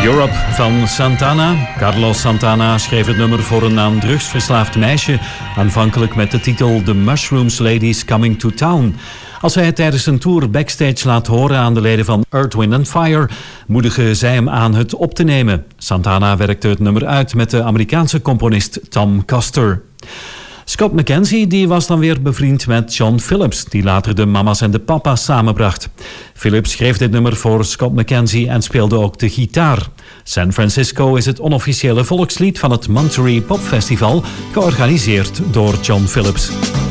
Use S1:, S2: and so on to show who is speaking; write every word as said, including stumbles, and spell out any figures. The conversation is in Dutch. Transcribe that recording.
S1: Europe van Santana. Carlos Santana schreef het nummer voor een aan drugs verslaafd meisje, aanvankelijk met de titel The Mushrooms Ladies Coming to Town. Als hij het tijdens een tour backstage laat horen aan de leden van Earth, Wind and Fire, moedigen zij hem aan het op te nemen. Santana werkte het nummer uit met de Amerikaanse componist Tom Coster. Scott McKenzie die was dan weer bevriend met John Phillips, die later de Mama's en de Papa's samenbracht. Phillips schreef dit nummer voor Scott McKenzie en speelde ook de gitaar. San Francisco is het onofficiële volkslied van het Monterey Pop Festival, georganiseerd door John Phillips.